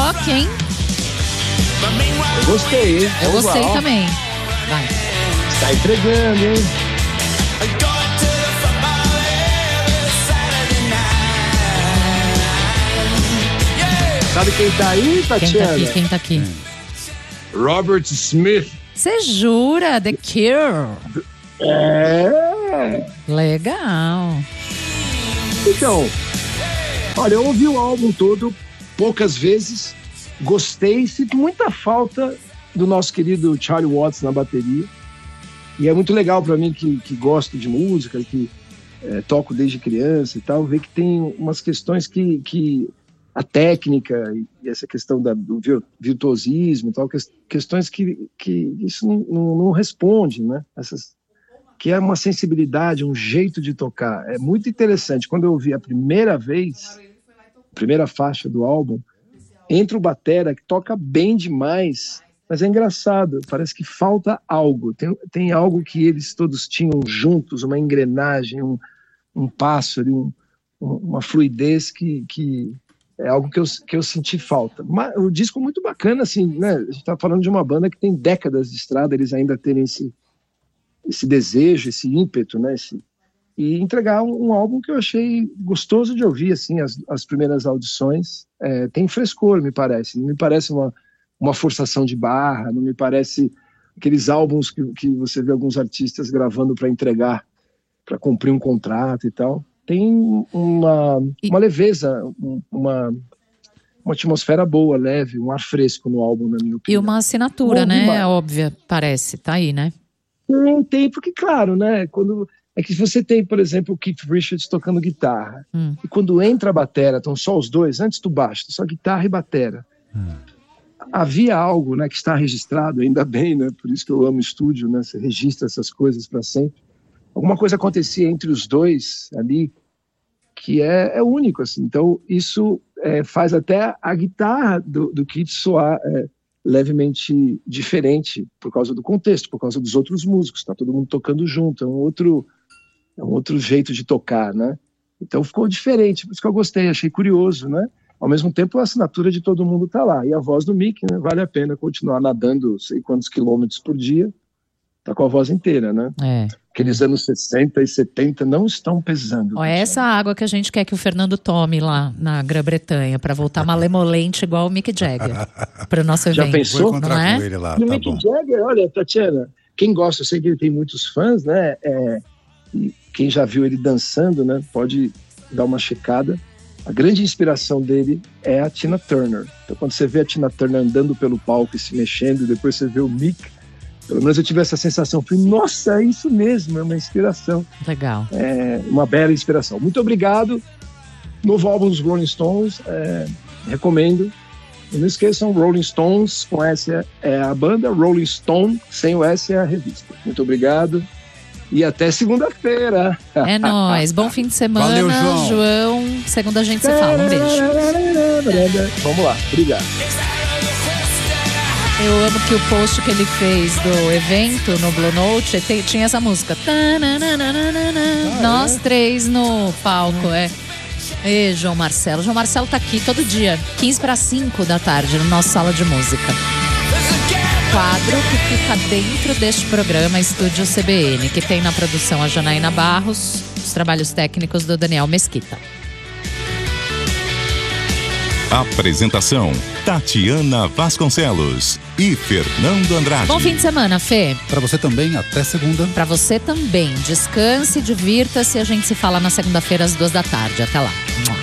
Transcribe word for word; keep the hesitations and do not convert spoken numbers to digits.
rock, hein? Eu gostei, hein? Eu gostei Uau. também. Vai. Está entregando, hein? Sabe quem tá aí, Quem tá Tatiana? aqui? Quem tá aqui? Robert Smith. Você jura? The Cure. É. Legal. Então, olha, eu ouvi o álbum todo poucas vezes, gostei, sinto muita falta do nosso querido Charlie Watts na bateria. E é muito legal para mim que, que gosto de música, que é, toco desde criança e tal, ver que tem umas questões que, que a técnica e essa questão da, do virtuosismo e tal, questões que, que isso não, não, não responde, né? Essas, que é uma sensibilidade, um jeito de tocar. É muito interessante. Quando eu ouvi a primeira vez, a primeira faixa do álbum, entra o batera que toca bem demais, mas é engraçado, parece que falta algo. Tem, tem algo que eles todos tinham juntos, uma engrenagem, um, um passo, um, uma fluidez que, que é algo que eu, que eu senti falta. Mas, o disco é muito bacana, assim, né? A gente está falando de uma banda que tem décadas de estrada, eles ainda terem esse, esse desejo, esse ímpeto, né? Esse, e entregar um, um álbum que eu achei gostoso de ouvir, assim, as, as primeiras audições. É, tem frescor, me parece. Não me parece uma, uma forçação de barra, não me parece aqueles álbuns que, que você vê alguns artistas gravando para entregar, para cumprir um contrato e tal. Tem uma, uma leveza, uma, uma atmosfera boa, leve, um ar fresco no álbum, na minha opinião. E uma assinatura, Bom, né? demais. Óbvia, parece. Tá aí, né? Tem, tem, porque, claro, né? Quando, é que você tem, por exemplo, o Keith Richards tocando guitarra. Hum. E quando entra a batera, estão só os dois, antes do baixo, só guitarra e batera. Hum. Havia algo, né, que está registrado, ainda bem, né? Por isso que eu amo estúdio, né? Você registra essas coisas para sempre. Alguma coisa acontecia entre os dois ali que é, é único, assim. Então, isso é, faz até a guitarra do, do Keith soar é, levemente diferente por causa do contexto, por causa dos outros músicos. Tá todo mundo tocando junto, é um outro, é um outro jeito de tocar, né? Então, ficou diferente, por isso que eu gostei, achei curioso, né? Ao mesmo tempo, a assinatura de todo mundo tá lá. E a voz do Mick, né? Vale a pena continuar nadando sei quantos quilômetros por dia. Tá com a voz inteira, né? É. Aqueles anos sessenta e setenta não estão pesando. Ó, é essa água que a gente quer que o Fernando tome lá na Grã-Bretanha para voltar malemolente igual o Mick Jagger para o nosso evento. Já pensou? Vou encontrar não é? com ele lá, E o tá Mick bom. Jagger, olha, Tatiana, quem gosta, eu sei que ele tem muitos fãs, né? É, e quem já viu ele dançando, né? Pode dar uma checada. A grande inspiração dele é a Tina Turner. Então, quando você vê a Tina Turner andando pelo palco e se mexendo, e depois você vê o Mick, pelo menos eu tive essa sensação. Falei, nossa, é isso mesmo, é uma inspiração. Legal. É uma bela inspiração. Muito obrigado. Novo álbum dos Rolling Stones, é, recomendo. E não esqueçam, Rolling Stones, com S é a banda, Rolling Stone, sem o S é a revista. Muito obrigado. E até segunda-feira. É nóis. Bom fim de semana, Valeu, João. João. Segunda a gente se fala. Um beijo. Vamos lá, obrigado. Eu amo que o post que ele fez do evento no Blue Note tem- tinha essa música. Tananana, Nós três no palco, é. E João Marcelo. João Marcelo tá aqui todo dia, quinze para cinco da tarde, no nosso Sala de Música. Quadro que fica dentro deste programa Estúdio C B N, que tem na produção a Janaína Barros, os trabalhos técnicos do Daniel Mesquita. Apresentação: Tatiana Vasconcelos e Fernando Andrade. Bom fim de semana, Fê. Pra você também, até segunda. Pra você também. Descanse, divirta-se. A gente se fala na segunda-feira às duas da tarde. Até lá.